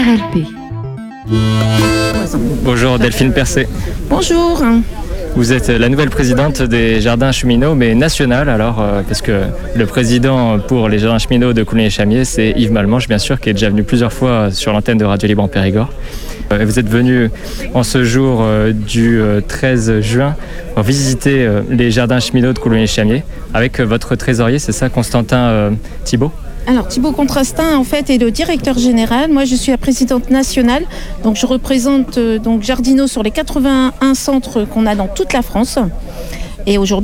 RLP. Bonjour Delphine Percé. Bonjour. Vous êtes la nouvelle présidente des Jardins Cheminots, mais nationale alors, parce que le président pour les Jardins Cheminots de Coulommiers-Chamiers, c'est Yves Malmanche, bien sûr, qui est déjà venu plusieurs fois sur l'antenne de Radio Libre en Périgord. Vous êtes venu en ce jour du 13 juin pour visiter les Jardins Cheminots de Coulommiers-Chamiers avec votre trésorier, c'est ça, Constantin Thibault? Alors Thibault Contrastin en fait est le directeur général. Moi je suis la présidente nationale. Donc je représente donc Jardinot sur les 81 centres qu'on a dans toute la France. Et aujourd'hui